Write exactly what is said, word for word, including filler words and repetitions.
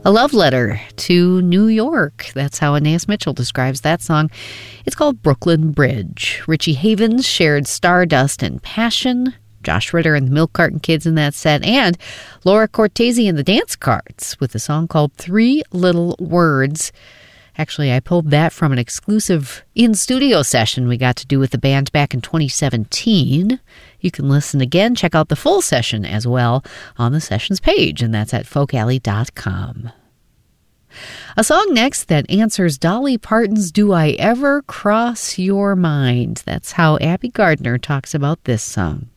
A love letter to New York. That's how Anais Mitchell describes that song. It's called Brooklyn Bridge. Richie Havens shared Stardust and Passion. Josh Ritter and the Milk Carton Kids in that set. And Laura Cortese and the Dance Cards with a song called Three Little Words. Actually, I pulled that from an exclusive in-studio session we got to do with the band back in twenty seventeen. You can listen again, check out the full session as well on the sessions page, and that's at folk alley dot com. A song next that answers Dolly Parton's Do I Ever Cross Your Mind? That's how Abby Gardner talks about this song.